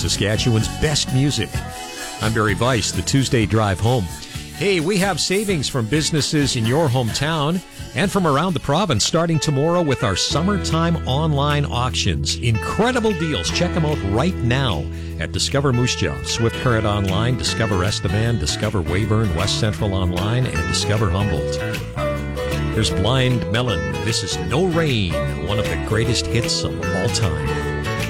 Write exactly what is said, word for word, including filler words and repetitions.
Saskatchewan's best music. I'm Barry Weiss, the Tuesday Drive Home. Hey, we have savings from businesses in your hometown and from around the province starting tomorrow with our summertime online auctions. Incredible deals. Check them out right now at Discover Moose Jaw, Swift Current Online, Discover Estevan, Discover Weyburn, West Central Online, and Discover Humboldt. Here's Blind Melon. This is No Rain, one of the greatest hits of all time.